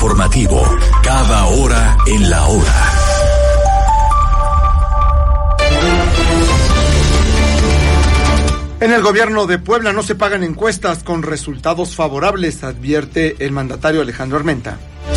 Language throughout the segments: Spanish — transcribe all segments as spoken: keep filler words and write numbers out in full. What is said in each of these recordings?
informativo, cada hora en la hora. En el gobierno de Puebla no se pagan encuestas con resultados favorables, advierte el mandatario Alejandro Armenta.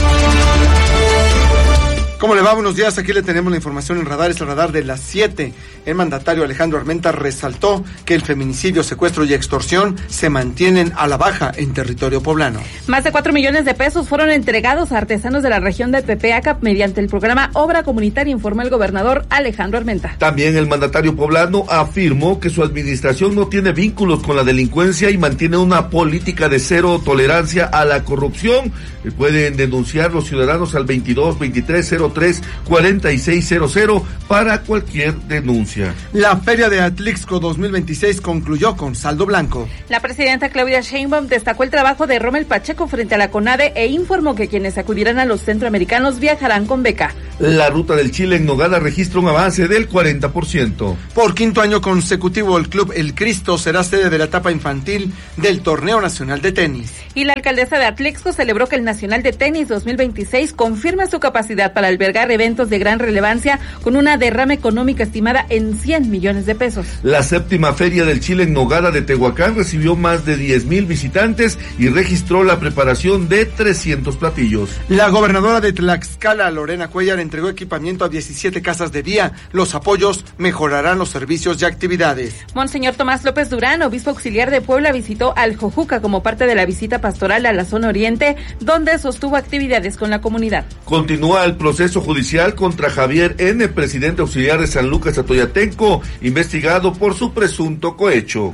¿Cómo le va? Buenos días, aquí le tenemos la información en Radar, es el radar de las siete. El mandatario Alejandro Armenta resaltó que el feminicidio, secuestro y extorsión se mantienen a la baja en territorio poblano. Más de cuatro millones de pesos fueron entregados a artesanos de la región de Tepeaca mediante el programa Obra Comunitaria, informó el gobernador Alejandro Armenta. También el mandatario poblano afirmó que su administración no tiene vínculos con la delincuencia y mantiene una política de cero tolerancia a la corrupción. Pueden denunciar los ciudadanos al veintidós veintitrés cero tres cuarenta y seis cero cero para cualquier denuncia. La Feria de Atlixco dos mil veintiséis concluyó con saldo blanco. La presidenta Claudia Sheinbaum destacó el trabajo de Rommel Pacheco frente a la CONADE e informó que quienes acudirán a los centroamericanos viajarán con beca. La ruta del Chile en Nogada registra un avance del cuarenta por ciento. Por quinto año consecutivo, el Club El Cristo será sede de la etapa infantil del Torneo Nacional de Tenis. Y la alcaldesa de Atlixco celebró que el Nacional de Tenis dos mil veintiséis confirma su capacidad para albergar eventos de gran relevancia con una derrama económica estimada en cien millones de pesos. La séptima Feria del Chile en Nogada de Tehuacán recibió más de diez mil visitantes y registró la preparación de trescientos platillos. La gobernadora de Tlaxcala, Lorena Cuellar, entregó equipamiento a diecisiete casas de día. Los apoyos mejorarán los servicios y actividades. Monseñor Tomás López Durán, obispo auxiliar de Puebla, visitó Aljojuca como parte de la visita pastoral a la zona oriente, donde sostuvo actividades con la comunidad. Continúa el proceso judicial contra Javier N., presidente auxiliar de San Lucas Atoyatenco, investigado por su presunto cohecho.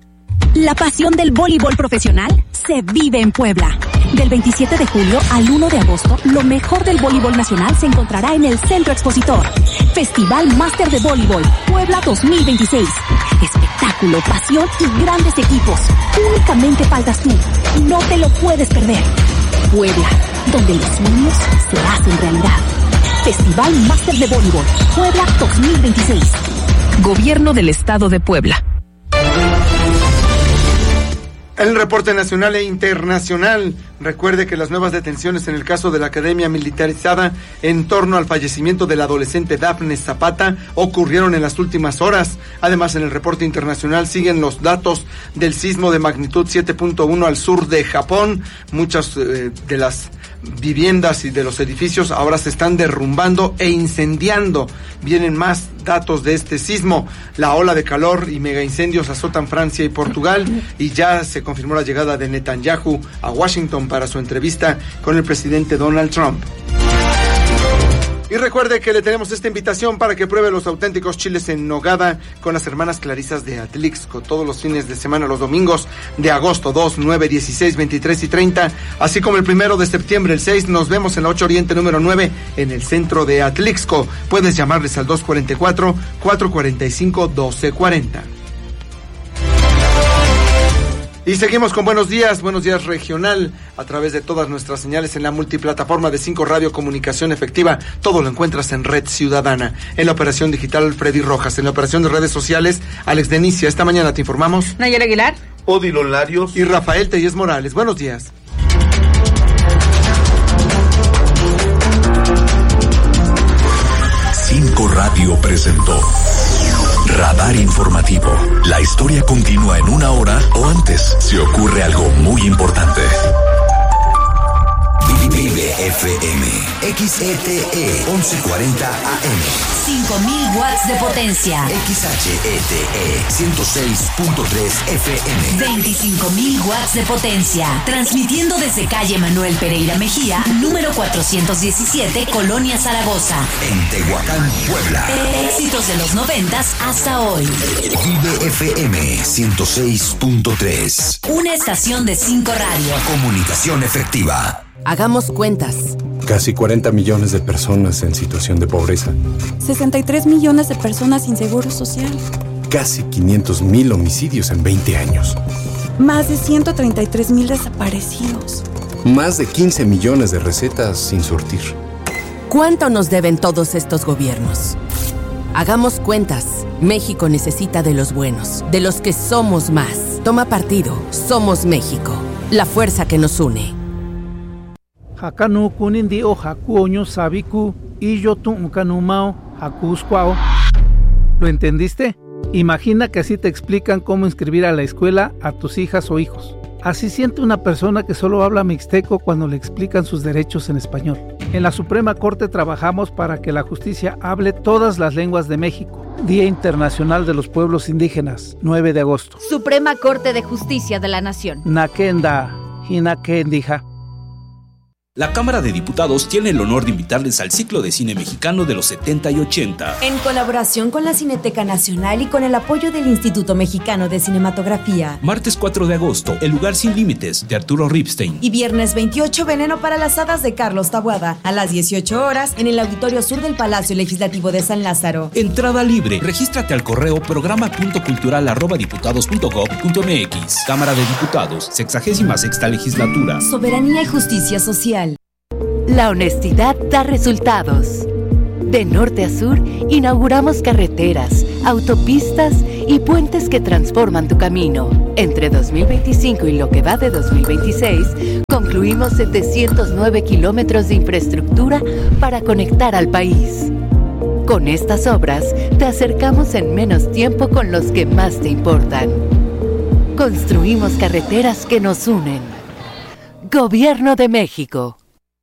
La pasión del voleibol profesional se vive en Puebla. Del veintisiete de julio al uno de agosto, lo mejor del voleibol nacional se encontrará en el Centro Expositor. Festival Máster de Voleibol Puebla dos mil veintiséis. Espectáculo, pasión y grandes equipos. Únicamente faltas tú. No te lo puedes perder. Puebla, donde los sueños se hacen realidad. Festival Máster de Voleibol Puebla dos mil veintiséis. Gobierno del Estado de Puebla. El reporte nacional e internacional. Recuerde que las nuevas detenciones en el caso de la Academia Militarizada en torno al fallecimiento del adolescente Dafne Zapata ocurrieron en las últimas horas. Además, en el reporte internacional siguen los datos del sismo de magnitud siete punto uno al sur de Japón. Muchas eh, de las viviendas y de los edificios ahora se están derrumbando e incendiando. Vienen más datos de este sismo. La ola de calor y mega incendios azotan Francia y Portugal y ya se confirmó la llegada de Netanyahu a Washington para su entrevista con el presidente Donald Trump. Y recuerde que le tenemos esta invitación para que pruebe los auténticos chiles en nogada con las hermanas Clarisas de Atlixco todos los fines de semana, los domingos de agosto dos, nueve, dieciséis, veintitrés y treinta, así como el primero de septiembre, el seis. Nos vemos en la ocho Oriente número nueve en el centro de Atlixco. Puedes llamarles al dos cuarenta y cuatro, cuatro cuarenta y cinco, doce cuarenta. Y seguimos con Buenos Días, Buenos Días Regional, a través de todas nuestras señales en la multiplataforma de cinco Radio Comunicación Efectiva. Todo lo encuentras en Red Ciudadana. En la operación digital, Freddy Rojas. En la operación de redes sociales, Alex Denicia. Esta mañana te informamos Nayel Aguilar, Odilon Larios y Rafael Tellez Morales. Buenos días. cinco Radio presentó Radar Informativo. La historia continúa en una hora o antes si ocurre algo muy importante. Vive F M, X E T E once cuarenta A M. cinco mil watts de potencia. X H E T E ciento seis punto tres F M. veinticinco mil watts de potencia. Transmitiendo desde calle Manuel Pereira Mejía, número cuatrocientos diecisiete, Colonia Zaragoza. En Tehuacán, Puebla. Éxitos de los noventas hasta hoy. Vive F M ciento seis punto tres. Una estación de cinco Radio. Comunicación efectiva. Hagamos cuentas. Casi cuarenta millones de personas en situación de pobreza. sesenta y tres millones de personas sin seguro social. Casi quinientos mil homicidios en veinte años. Más de ciento treinta y tres mil desaparecidos. Más de quince millones de recetas sin surtir. ¿Cuánto nos deben todos estos gobiernos? Hagamos cuentas. México necesita de los buenos, de los que somos más. Toma partido. Somos México. La fuerza que nos une. Hakanu kunindi o hakuoño sabiku y yo tu unkanumao hakuskwao. ¿Lo entendiste? Imagina que así te explican cómo inscribir a la escuela a tus hijas o hijos. Así siente una persona que solo habla mixteco cuando le explican sus derechos en español. En la Suprema Corte trabajamos para que la justicia hable todas las lenguas de México. Día Internacional de los Pueblos Indígenas, nueve de agosto. Suprema Corte de Justicia de la Nación. Nakenda, Hinakendija. La Cámara de Diputados tiene el honor de invitarles al ciclo de cine mexicano de los setenta y ochenta. En colaboración con la Cineteca Nacional y con el apoyo del Instituto Mexicano de Cinematografía. Martes cuatro de agosto, El lugar sin límites, de Arturo Ripstein. Y viernes veintiocho, Veneno para las hadas, de Carlos Taboada, a las dieciocho horas, en el Auditorio Sur del Palacio Legislativo de San Lázaro. Entrada libre. Regístrate al correo programa punto cultural arroba diputados punto gob punto mx. Cámara de Diputados, sexagésima sexta legislatura. Soberanía y justicia social. La honestidad da resultados. De norte a sur, inauguramos carreteras, autopistas y puentes que transforman tu camino. Entre dos mil veinticinco y lo que va de dos mil veintiséis, concluimos setecientos nueve kilómetros de infraestructura para conectar al país. Con estas obras, te acercamos en menos tiempo con los que más te importan. Construimos carreteras que nos unen. Gobierno de México.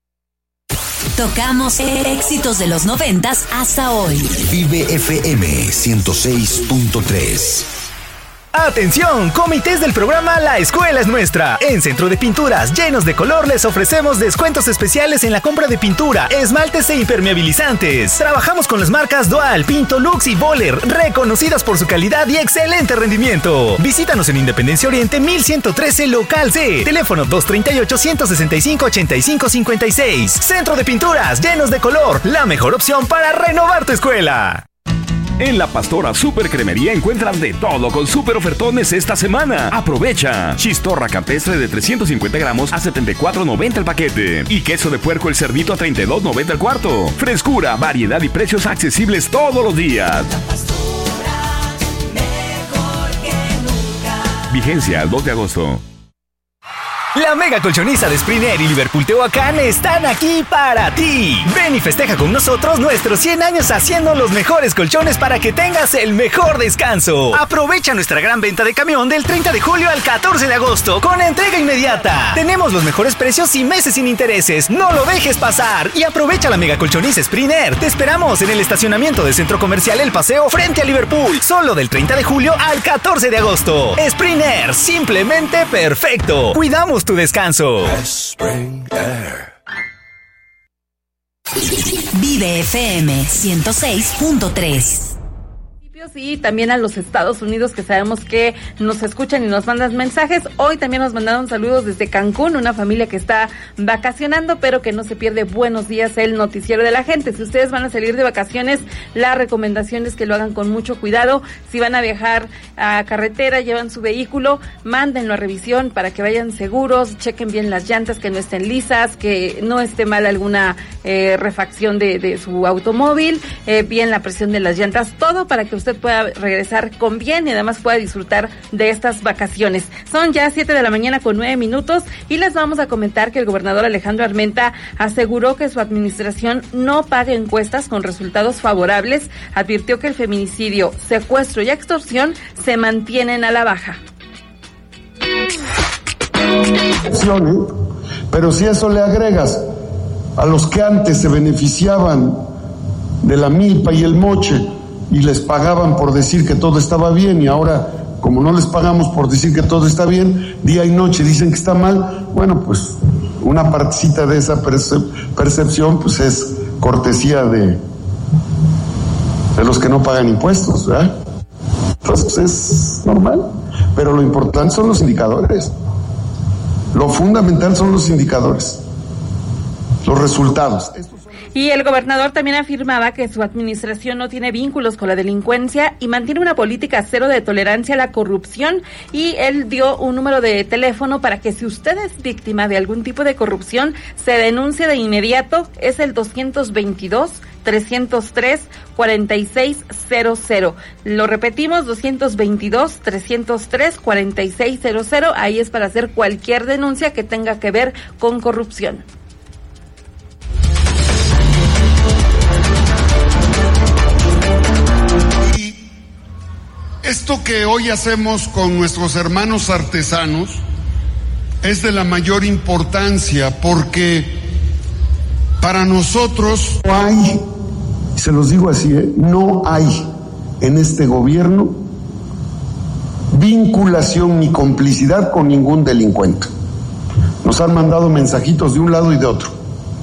Tocamos éxitos de los noventas hasta hoy. Vive F M ciento seis punto tres. ¡Atención! Comités del programa La Escuela es Nuestra. En Centro de Pinturas Llenos de Color les ofrecemos descuentos especiales en la compra de pintura, esmaltes e impermeabilizantes. Trabajamos con las marcas Dual, Pinto, Lux y Boller, reconocidas por su calidad y excelente rendimiento. Visítanos en Independencia Oriente mil ciento trece, local C. Teléfono dos treinta y ocho, ciento sesenta y cinco, ochenta y cinco cincuenta y seis. Centro de Pinturas Llenos de Color, la mejor opción para renovar tu escuela. En La Pastora Super Cremería encuentras de todo con super ofertones esta semana. Aprovecha. Chistorra campestre de trescientos cincuenta gramos a setenta y cuatro noventa el paquete. Y queso de puerco el cerdito a treinta y dos noventa el cuarto. Frescura, variedad y precios accesibles todos los días. La Pastora, mejor que nunca. Vigencia al dos de agosto. La mega colchoniza de Sprint Air y Liverpool Tehuacán están aquí para ti. Ven y festeja con nosotros nuestros cien años haciendo los mejores colchones para que tengas el mejor descanso. Aprovecha nuestra gran venta de camión del treinta de julio al catorce de agosto con entrega inmediata. Tenemos los mejores precios y meses sin intereses. No lo dejes pasar y aprovecha la mega colchoniza Sprint Air. Te esperamos en el estacionamiento del Centro Comercial El Paseo frente a Liverpool. Solo del treinta de julio al catorce de agosto. Sprint Air, simplemente perfecto. Cuidamos tu descanso. Vive F M ciento seis punto tres. Y también a los Estados Unidos, que sabemos que nos escuchan y nos mandan mensajes. Hoy también nos mandaron saludos desde Cancún, una familia que está vacacionando, pero que no se pierde Buenos Días, el noticiero de la gente. Si ustedes van a salir de vacaciones, la recomendación es que lo hagan con mucho cuidado. Si van a viajar a carretera, llevan su vehículo, mándenlo a revisión para que vayan seguros, chequen bien las llantas, que no estén lisas, que no esté mal alguna eh, refacción de, de su automóvil, eh, bien la presión de las llantas, todo para que usted pueda regresar con bien y además pueda disfrutar de estas vacaciones. Son ya siete de la mañana con nueve minutos y les vamos a comentar que el gobernador Alejandro Armenta aseguró que su administración no paga encuestas con resultados favorables. Advirtió que el feminicidio, secuestro y extorsión se mantienen a la baja. Pero si eso le agregas a los que antes se beneficiaban de la milpa y el moche y les pagaban por decir que todo estaba bien, y ahora, como no les pagamos por decir que todo está bien, día y noche dicen que está mal, bueno, pues una partecita de esa percep- percepción pues es cortesía de, de los que no pagan impuestos, ¿verdad? Entonces es normal, pero lo importante son los indicadores. Lo fundamental son los indicadores, los resultados. Y el gobernador también afirmaba que su administración no tiene vínculos con la delincuencia y mantiene una política cero de tolerancia a la corrupción, y él dio un número de teléfono para que si usted es víctima de algún tipo de corrupción se denuncie de inmediato. Es el doscientos veintidós, trescientos tres, cuarenta y seis cero cero. Lo repetimos, doscientos veintidós, trescientos tres, cuarenta y seis cero cero. Ahí es para hacer cualquier denuncia que tenga que ver con corrupción. Esto que hoy hacemos con nuestros hermanos artesanos es de la mayor importancia porque para nosotros no hay, se los digo así, ¿eh? no hay en este gobierno vinculación ni complicidad con ningún delincuente. Nos han mandado mensajitos de un lado y de otro.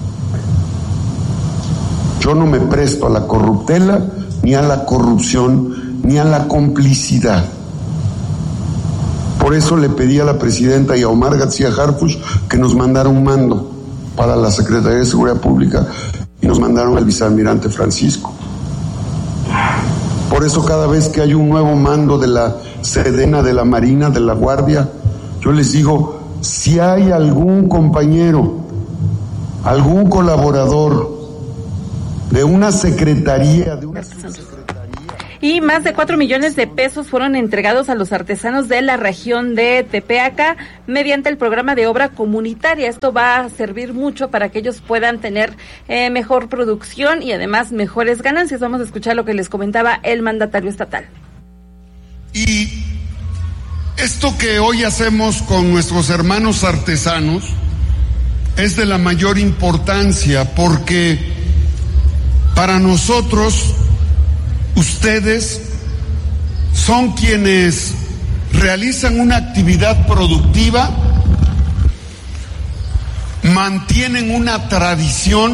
Yo no me presto a la corruptela, ni a la corrupción, ni a la complicidad. Por eso le pedí a la presidenta y a Omar García Harfuch que nos mandara un mando para la Secretaría de Seguridad Pública y nos mandaron al vicealmirante Francisco. Por eso cada vez que hay un nuevo mando de la Sedena, de la Marina, de la Guardia, yo les digo, si hay algún compañero, algún colaborador de una secretaría, de una subsecretaría. Y más de cuatro millones de pesos fueron entregados a los artesanos de la región de Tepeaca mediante el programa de obra comunitaria. Esto va a servir mucho para que ellos puedan tener eh, mejor producción y además mejores ganancias. Vamos a escuchar lo que les comentaba el mandatario estatal. Y esto que hoy hacemos con nuestros hermanos artesanos es de la mayor importancia porque para nosotros, ustedes son quienes realizan una actividad productiva, mantienen una tradición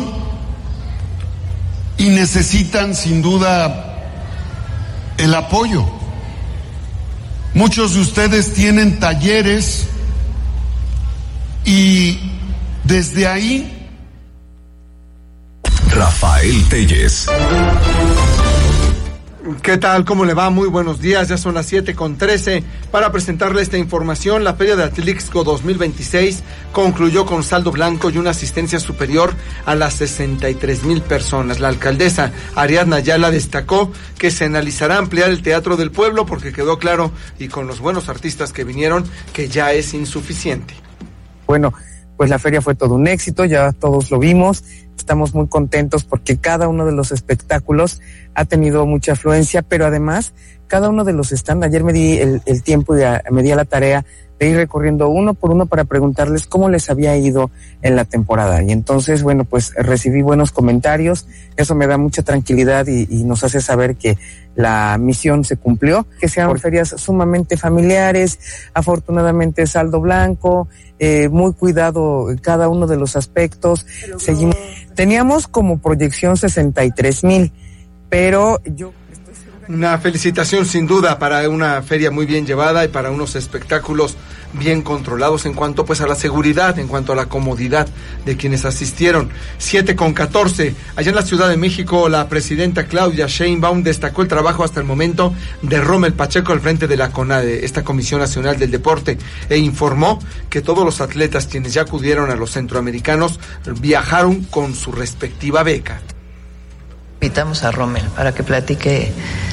y necesitan sin duda el apoyo. Muchos de ustedes tienen talleres y desde ahí Rafael Telles. ¿Qué tal? ¿Cómo le va? Muy buenos días. Ya son las siete con trece. Para presentarle esta información, la Feria de Atlixco dos mil veintiséis concluyó con saldo blanco y una asistencia superior a las sesenta y tres mil personas. La alcaldesa Ariadna Ayala destacó que se analizará ampliar el Teatro del Pueblo porque quedó claro, y con los buenos artistas que vinieron, que ya es insuficiente. Bueno, pues la feria fue todo un éxito, ya todos lo vimos. Estamos muy contentos porque cada uno de los espectáculos ha tenido mucha afluencia, pero además cada uno de los stands, ayer me di el, el tiempo y a, me di a la tarea de ir recorriendo uno por uno para preguntarles cómo les había ido en la temporada. Y entonces, bueno, pues recibí buenos comentarios, eso me da mucha tranquilidad y, y nos hace saber que la misión se cumplió, que sean por ferias sumamente familiares, afortunadamente saldo blanco, eh, muy cuidado en cada uno de los aspectos. Seguimos, teníamos como proyección sesenta y tres mil, pero yo... Una felicitación sin duda para una feria muy bien llevada y para unos espectáculos bien controlados en cuanto pues a la seguridad, en cuanto a la comodidad de quienes asistieron. siete con catorce. Allá en la Ciudad de México, la presidenta Claudia Sheinbaum destacó el trabajo hasta el momento de Rommel Pacheco al frente de la CONADE, esta Comisión Nacional del Deporte, e informó que todos los atletas quienes ya acudieron a los centroamericanos viajaron con su respectiva beca. Invitamos a Rommel para que platique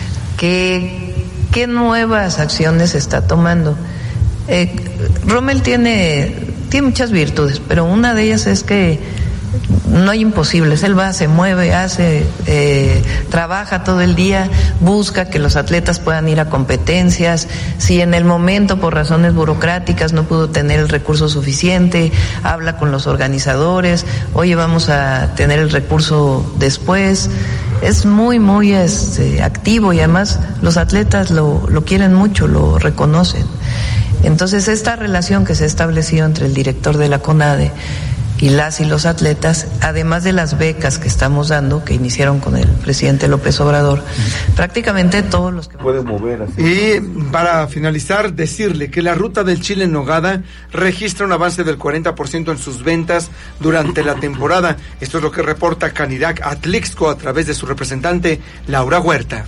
qué, qué nuevas acciones está tomando. Eh, Rommel tiene, tiene muchas virtudes, pero una de ellas es que no hay imposibles. Él va, se mueve, hace, eh, trabaja todo el día, busca que los atletas puedan ir a competencias. Si en el momento, por razones burocráticas, no pudo tener el recurso suficiente, habla con los organizadores. Oye, vamos a tener el recurso después. Es muy, muy este, activo y además los atletas lo, lo quieren mucho, lo reconocen. Entonces, esta relación que se ha establecido entre el director de la CONADE y las y los atletas, además de las becas que estamos dando, que iniciaron con el presidente López Obrador, prácticamente todos los que pueden mover así. Y para finalizar, decirle que la ruta del chile en nogada registra un avance del cuarenta por ciento en sus ventas durante la temporada. Esto es lo que reporta Canirac Atlixco a través de su representante Laura Huerta.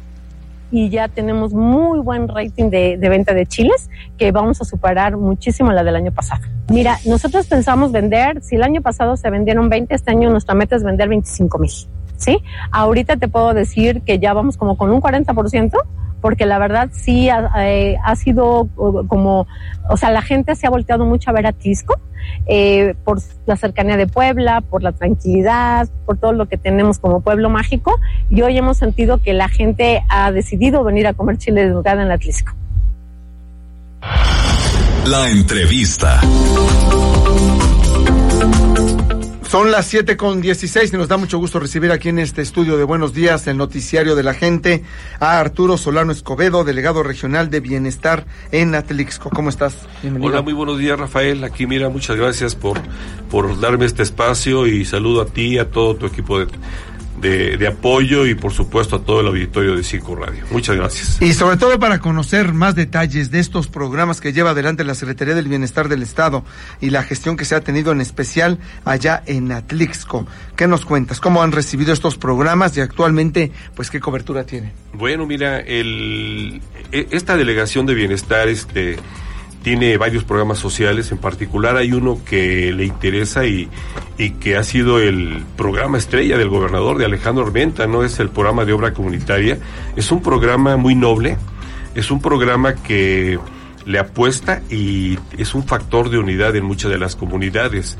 Y ya tenemos muy buen rating de, de venta de chiles, que vamos a superar muchísimo la del año pasado. Mira, nosotros pensamos vender, si el año pasado se vendieron veinte, este año nuestra meta es vender veinticinco mil, ¿sí? Ahorita te puedo decir que ya vamos como con un cuarenta por ciento, porque la verdad sí ha, eh, ha sido como, o sea, la gente se ha volteado mucho a ver a Atlixco. eh, por la cercanía de Puebla, por la tranquilidad, por todo lo que tenemos como pueblo mágico, y hoy hemos sentido que la gente ha decidido venir a comer chile de nogada en Atlixco. La entrevista. Son las siete con dieciséis y nos da mucho gusto recibir aquí en este estudio de Buenos Días, el noticiario de la gente, a Arturo Solano Escobedo, delegado regional de Bienestar en Atlixco. ¿Cómo estás? Bienvenido. Hola, muy buenos días, Rafael. Aquí, mira, muchas gracias por, por darme este espacio y saludo a ti, a todo tu equipo de, de, de apoyo y, por supuesto, a todo el auditorio de Cinco Radio. Muchas gracias. Y sobre todo para conocer más detalles de estos programas que lleva adelante la Secretaría del Bienestar del Estado y la gestión que se ha tenido en especial allá en Atlixco. ¿Qué nos cuentas? ¿Cómo han recibido estos programas y actualmente, pues, qué cobertura tienen? Bueno, mira, el, esta delegación de bienestar este, tiene varios programas sociales. En particular hay uno que le interesa y, y que ha sido el programa estrella del gobernador, de Alejandro Armenta, ¿no? Es el programa de obra comunitaria. Es un programa muy noble, es un programa que le apuesta y es un factor de unidad en muchas de las comunidades.